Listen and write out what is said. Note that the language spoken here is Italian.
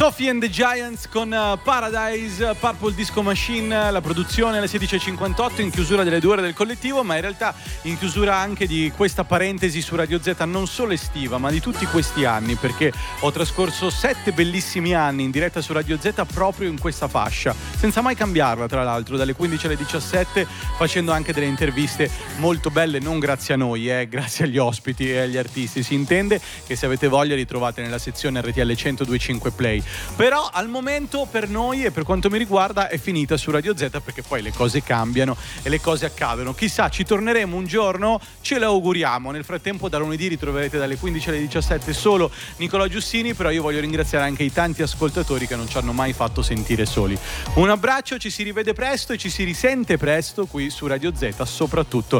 Sophie and the Giants con Paradise, Purple Disco Machine, la produzione alle 16.58 in chiusura delle 2 ore del collettivo, ma in realtà in chiusura anche di questa parentesi su Radio Z, non solo estiva ma di tutti questi anni, perché ho trascorso 7 bellissimi anni in diretta su Radio Z proprio in questa fascia, senza mai cambiarla, tra l'altro, dalle 15 alle 17, facendo anche delle interviste molto belle, non grazie a noi, grazie agli ospiti e agli artisti, si intende, che se avete voglia li trovate nella sezione RTL 102.5 Play. Però al momento per noi e per quanto mi riguarda è finita su Radio Z, perché poi le cose cambiano e le cose accadono. Chissà, ci torneremo un giorno, ce lo auguriamo. Nel frattempo da lunedì ritroverete dalle 15 alle 17 solo Nicola Giussini, però io voglio ringraziare anche i tanti ascoltatori che non ci hanno mai fatto sentire soli. Un abbraccio, ci si rivede presto e ci si risente presto qui su Radio Z, soprattutto